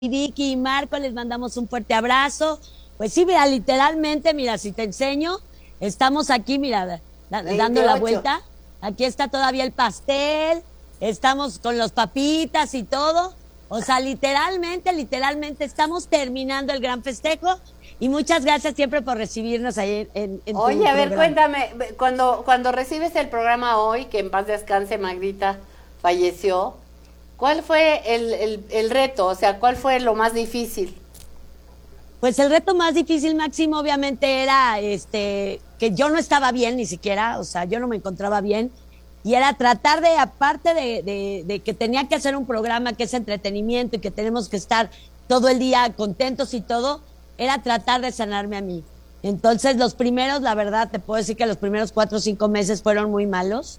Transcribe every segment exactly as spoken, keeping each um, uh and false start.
Vicky y Marco, les mandamos un fuerte abrazo. Pues sí, mira, literalmente, mira, si te enseño, estamos aquí, mira, da, dando veintiocho. la vuelta. Aquí está todavía el pastel, estamos con los papitas y todo. O sea, literalmente, literalmente estamos terminando el gran festejo. Y muchas gracias siempre por recibirnos ahí en, en Oye, tu a ver, programa. cuéntame, cuando, cuando recibes el programa hoy, que en paz descanse Magdita falleció, ¿cuál fue el, el, el reto? O sea, ¿cuál fue lo más difícil? Pues el reto más difícil, Máximo, obviamente era este que yo no estaba bien ni siquiera, o sea, yo no me encontraba bien, y era tratar de, aparte de, de, de que tenía que hacer un programa que es entretenimiento y que tenemos que estar todo el día contentos y todo, era tratar de sanarme a mí. Entonces, los primeros, la verdad, te puedo decir que los primeros cuatro o cinco meses fueron muy malos.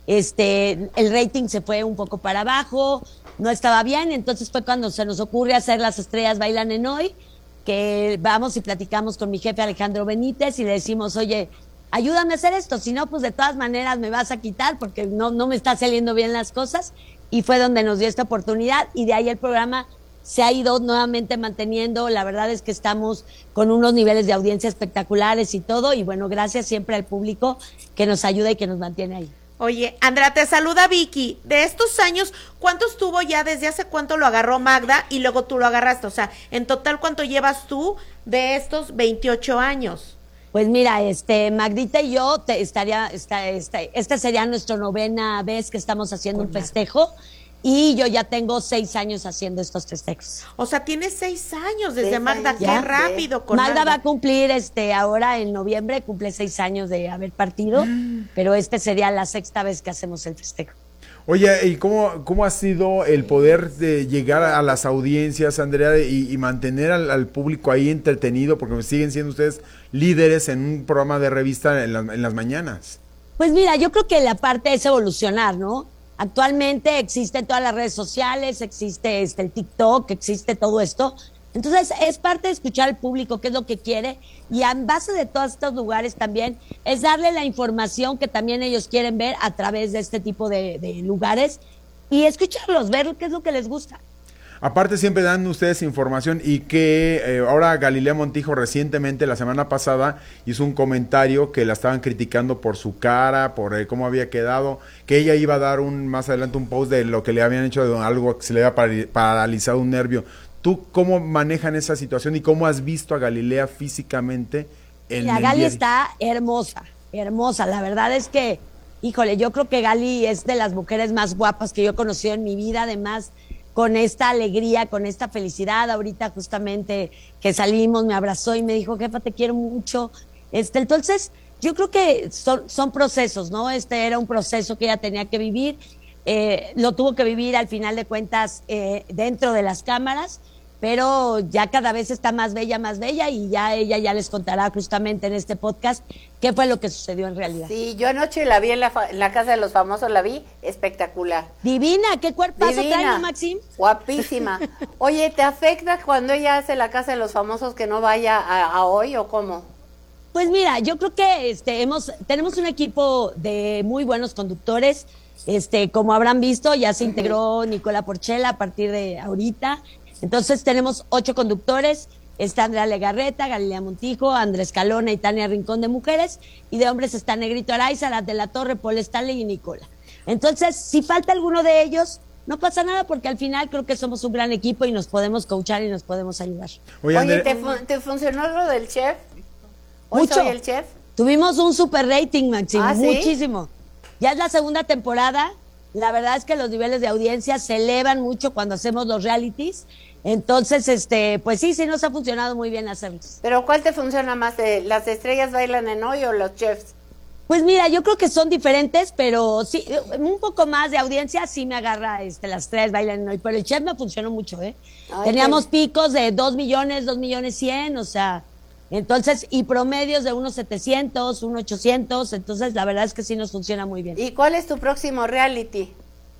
Este, el rating se fue un poco para abajo, no estaba bien, entonces fue cuando se nos ocurre hacer Las Estrellas Bailan en Hoy, que vamos y platicamos con mi jefe Alejandro Benítez y le decimos, oye, ayúdame a hacer esto, si no, pues de todas maneras me vas a quitar porque no, no me está saliendo bien las cosas, y fue donde nos dio esta oportunidad, y de ahí el programa se ha ido nuevamente manteniendo. La verdad es que estamos con unos niveles de audiencia espectaculares y todo, y bueno, gracias siempre al público que nos ayuda y que nos mantiene ahí. Oye, Andrea, te saluda Vicky. De estos años, ¿cuántos tuvo ya? ¿Desde hace cuánto lo agarró Magda y luego tú lo agarraste? O sea, en total, ¿cuánto llevas tú de estos veintiocho años? Pues mira, este, Magdita y yo te estaría, esta, esta, esta sería nuestra novena vez que estamos haciendo un festejo, y yo ya tengo seis años haciendo estos festejos. O sea, tienes seis años desde Seis Magda, años qué ya. rápido con Magda Magda. va a cumplir este ahora en noviembre, cumple seis años de haber partido, pero este sería la sexta vez que hacemos el festejo. Oye, ¿y cómo, cómo ha sido el poder de llegar a las audiencias, Andrea, y, y mantener al, al público ahí entretenido? Porque siguen siendo ustedes líderes en un programa de revista en, la, en las mañanas. Pues mira, yo creo que la parte es evolucionar, ¿no? Actualmente existen todas las redes sociales, existe este, el TikTok, existe todo esto. Entonces, es parte de escuchar al público qué es lo que quiere, y en base de todos estos lugares también es darle la información que también ellos quieren ver a través de este tipo de, de lugares, y escucharlos, ver qué es lo que les gusta. Aparte, siempre dan ustedes información, y que eh, ahora Galilea Montijo recientemente, la semana pasada, hizo un comentario que la estaban criticando por su cara, por eh, cómo había quedado, que ella iba a dar un más adelante un post de lo que le habían hecho, de algo que se le había paralizado un nervio. ¿Tú cómo manejan esa situación y cómo has visto a Galilea físicamente en La el Gali día? está hermosa, hermosa. La verdad es que, híjole, yo creo que Gali es de las mujeres más guapas que yo he conocido en mi vida, además con esta alegría, con esta felicidad. Ahorita justamente que salimos me abrazó y me dijo, jefa, te quiero mucho. Este, entonces, yo creo que son, son procesos, ¿no? Este era un proceso que ella tenía que vivir, eh, lo tuvo que vivir al final de cuentas eh, dentro de las cámaras, pero ya cada vez está más bella, más bella, y ya ella ya les contará justamente en este podcast qué fue lo que sucedió en realidad. Sí, yo anoche la vi en la, fa- en la Casa de los Famosos, la vi espectacular. Divina, qué cuerpazo Divina, trae, ¿no, Maxim? guapísima. Oye, ¿te afecta cuando ella hace la Casa de los Famosos que no vaya a, a hoy o cómo? Pues mira, yo creo que este hemos tenemos un equipo de muy buenos conductores. Este, como habrán visto, ya se integró Nicola Porchela a partir de ahorita. Entonces tenemos ocho conductores. Está Andrea Legarreta, Galilea Montijo, Andrés Calona y Tania Rincón de mujeres, y de hombres está Negrito Araiza, Arat de la Torre, Paul Stanley y Nicola. Entonces, si falta alguno de ellos, no pasa nada, porque al final creo que somos un gran equipo y nos podemos coachar y nos podemos ayudar. Oye, Oye, Andrea, ¿te, fu- ¿te funcionó lo del chef? ¿Hoy Mucho. soy el chef? Tuvimos un super rating, Maxim, ¿Ah, sí? muchísimo. Ya es la segunda temporada. La verdad es que los niveles de audiencia se elevan mucho cuando hacemos los realities. Entonces, este, pues sí, sí nos ha funcionado muy bien hacerlos. ¿Pero cuál te funciona más? eh, ¿Las Estrellas Bailan en Hoy o los chefs? Pues mira, yo creo que son diferentes, pero sí, un poco más de audiencia sí me agarra este, Las Estrellas Bailan en Hoy, pero el chef me funcionó mucho, ¿eh? Ay, Teníamos qué- picos de dos millones, dos millones cien, o sea, entonces, y promedios de unos setecientos, unos ochocientos, entonces la verdad es que sí nos funciona muy bien. ¿Y cuál es tu próximo reality?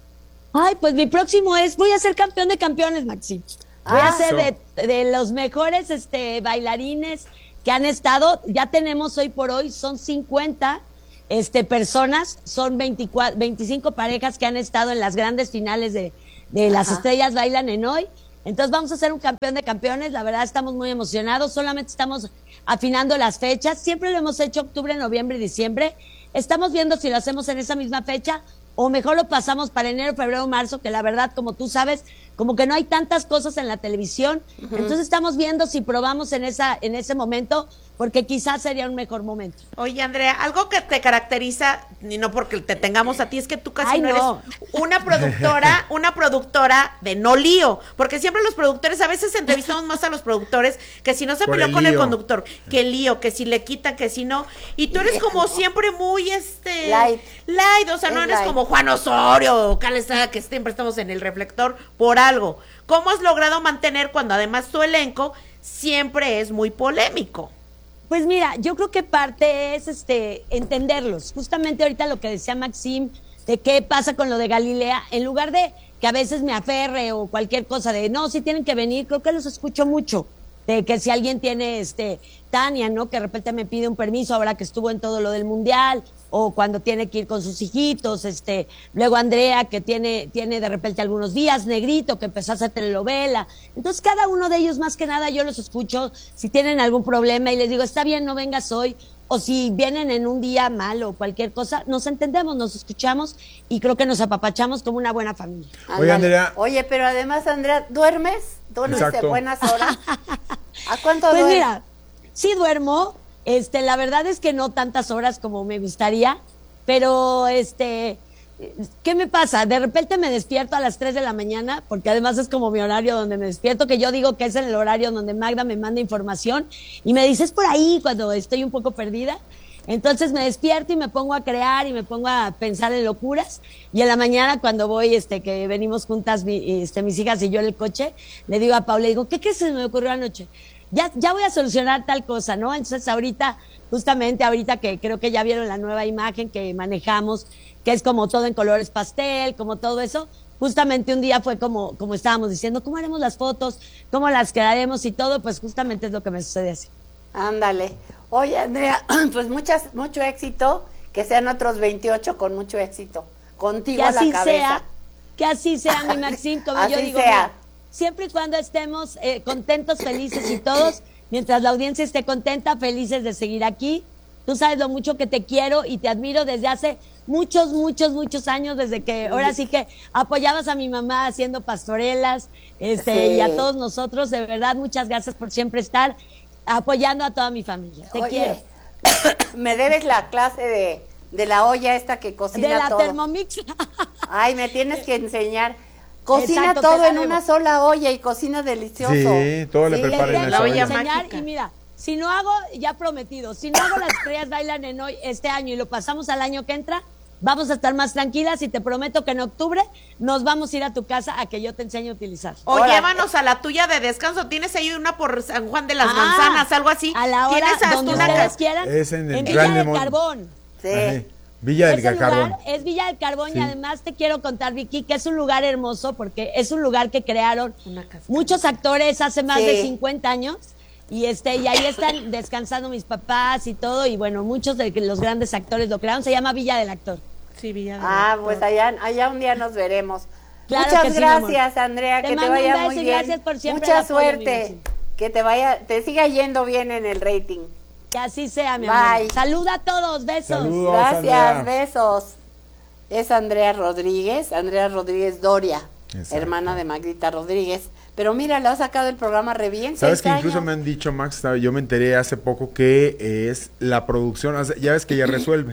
Ay, pues mi próximo es, voy a ser campeón de campeones, Maxi. Voy Ah. a ser de, de los mejores este, bailarines que han estado. Ya tenemos hoy por hoy, son cincuenta este, personas, son veinticuatro, veinticinco parejas que han estado en las grandes finales de, de Las Ajá. Estrellas Bailan en Hoy. Entonces vamos a hacer un campeón de campeones, la verdad estamos muy emocionados, solamente estamos afinando las fechas, siempre lo hemos hecho octubre, noviembre y diciembre, estamos viendo si lo hacemos en esa misma fecha o mejor lo pasamos para enero, febrero, marzo, que la verdad, como tú sabes, como que no hay tantas cosas en la televisión, uh-huh. Entonces estamos viendo si probamos en esa en ese momento, porque quizás sería un mejor momento. Oye, Andrea, algo que te caracteriza, y no porque te tengamos a ti, es que tú casi Ay, no, no eres una productora, una productora de no lío, porque siempre los productores, a veces entrevistamos más a los productores, que si no se Por peleó el con el lío. conductor, que lío, que si le quitan, que si no, y tú eres como siempre muy, este... Light. Light, o sea, no Es eres light. como Juan Osorio o Carlos Saga, que siempre estamos en el reflector por algo. ¿Cómo has logrado mantener cuando además tu elenco siempre es muy polémico? Pues mira, yo creo que parte es este entenderlos. Justamente ahorita lo que decía Maxim, de qué pasa con lo de Galilea, en lugar de que a veces me aferre o cualquier cosa de no, si tienen que venir, creo que los escucho mucho. De que si alguien tiene, este, Tania, ¿no? Que de repente me pide un permiso ahora que estuvo en todo lo del mundial, o cuando tiene que ir con sus hijitos, este, luego Andrea, que tiene, tiene de repente algunos días, Negrito, que empezó a hacer telenovela. Entonces, cada uno de ellos, más que nada, yo los escucho, si tienen algún problema, y les digo, está bien, no vengas hoy, o si vienen en un día malo o cualquier cosa, nos entendemos, nos escuchamos, y creo que nos apapachamos como una buena familia. Ándale. Oye, Andrea. Oye, pero además, Andrea, ¿duermes? ¿Duermes Exacto. de buenas horas? ¿A cuánto Pues duermes? mira, sí duermo, este, la verdad es que no tantas horas como me gustaría, pero este, ¿qué me pasa? De repente me despierto a las tres de la mañana, porque además es como mi horario donde me despierto, que yo digo que es el horario donde Magda me manda información, y me dice, es por ahí cuando estoy un poco perdida. Entonces me despierto y me pongo a crear y me pongo a pensar en locuras, y en la mañana cuando voy, este, que venimos juntas, mi, este, mis hijas y yo en el coche, le digo a Paula, le digo, ¿qué crees que se me ocurrió anoche? Ya, ya voy a solucionar tal cosa, ¿no? Entonces ahorita, justamente ahorita que creo que ya vieron la nueva imagen que manejamos, que es como todo en colores pastel, como todo eso, justamente un día fue como, como estábamos diciendo, ¿cómo haremos las fotos? ¿Cómo las quedaremos? Y todo, pues justamente es lo que me sucede así. Ándale. Oye, Andrea, pues muchas, mucho éxito, que sean otros veintiocho con mucho éxito, contigo Que a la así cabeza. sea, que así sea, mi Maxim, como Así yo digo, sea. mira, siempre y cuando estemos eh, contentos, felices y todos, mientras la audiencia esté contenta, felices de seguir aquí. Tú sabes lo mucho que te quiero y te admiro desde hace muchos, muchos, muchos años, desde que ahora sí que apoyabas a mi mamá haciendo pastorelas, este, Sí. y a todos nosotros, de verdad, muchas gracias por siempre estar apoyando a toda mi familia. Te Oye, quiero. me debes la clase de, de la olla esta que cocina De la todo. Thermomix. Ay, me tienes que enseñar. Cocina Exacto, todo te la en debo. una sola olla y cocina delicioso. Sí, todo le Sí, prepara en Tengo esa que olla. enseñar, mágica. y mira, si no hago, ya prometido, si no hago las estrellas bailan en hoy este año y lo pasamos al año que entra, vamos a estar más tranquilas y te prometo que en octubre nos vamos a ir a tu casa a que yo te enseñe a utilizar. O Ahora, llévanos a la tuya de descanso. Tienes ahí una por San Juan de las Ah, Manzanas, algo así. A la hora Tienes hasta donde una ustedes ca- quieran. Es en el Villa Plan de del Mon- Carbón. Sí. Ajá. Villa del Ese Carbón. lugar es Villa del Carbón, Sí. y además te quiero contar, Vicky, que es un lugar hermoso porque es un lugar que crearon Una cascada. muchos actores hace más Sí. de cincuenta años, y este y ahí están descansando mis papás y todo, y bueno, muchos de los grandes actores lo crearon. Se llama Villa del Actor. Sí, Villa del Ah, Actor. pues allá, allá un día nos veremos. Claro Muchas que sí, mi gracias, amor. Andrea, Te que te mando un vaya beso muy y bien. gracias por siempre Mucha el apoyo, mi suerte. Maxim. Que te vaya, te siga yendo bien en el rating. Que así sea, mi Bye. amor. Saluda a todos, besos. Saludos. Gracias, Andrea. besos. Es Andrea Rodríguez, Andrea Rodríguez Doria, Exacto. hermana de Magdita Rodríguez. Pero mira, le ha sacado el programa re bien. Sabes seis que incluso años. me han dicho, Max, yo me enteré hace poco que es la producción, o sea, ya ves que ella resuelve.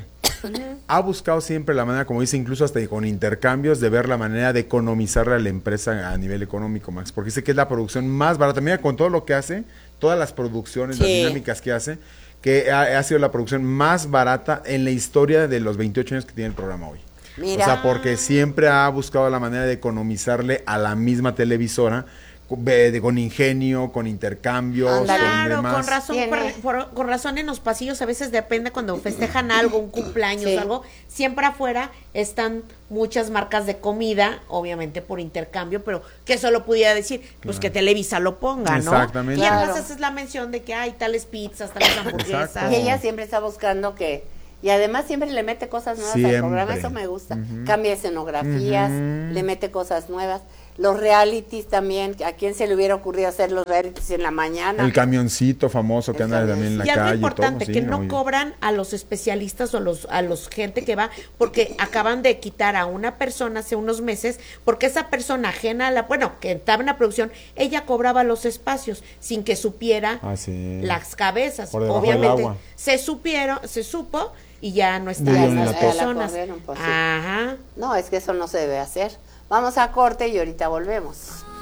Ha buscado siempre la manera, como dice, incluso hasta con intercambios, de ver la manera de economizarle a la empresa a nivel económico, Max, porque dice que es la producción más barata. Mira, con todo lo que hace, todas las producciones, las Sí. dinámicas que hace, que ha, ha sido la producción más barata en la historia de los veintiocho años que tiene el programa hoy. Mira. O sea, porque siempre ha buscado la manera de economizarle a la misma televisora, con, de- con ingenio, con intercambios, Ándale. con Claro, demás. con razón, Tiene- por- por- con razón en los pasillos a veces depende cuando festejan algo, un cumpleaños, Sí. algo, siempre afuera están muchas marcas de comida, obviamente por intercambio, pero que solo pudiera decir, pues que Televisa lo ponga, ¿no? Exactamente. Y además Claro. haces la mención de que hay tales pizzas, tales hamburguesas. Exacto. Y ella siempre está buscando que... Y además siempre le mete cosas nuevas Siempre. al programa, eso me gusta. Ujú. Cambia escenografías, Ujú. le mete cosas nuevas. los realities también, ¿a quién se le hubiera ocurrido hacer los realities en la mañana? El camioncito famoso que El anda también en la Y algo calle. importante, todo, que sí, no oye. cobran a los especialistas o los a los gente que va, porque acaban de quitar a una persona hace unos meses, porque esa persona ajena a la, bueno, que estaba en la producción, ella cobraba los espacios sin que supiera Ah, sí. las cabezas. Por debajo del Obviamente, agua. se supieron, se supo y ya no está Muy bien, en la las tos. personas. Ya la corrieron, pues, sí. Ajá. No, es que eso no se debe hacer. Vamos a corte y ahorita volvemos.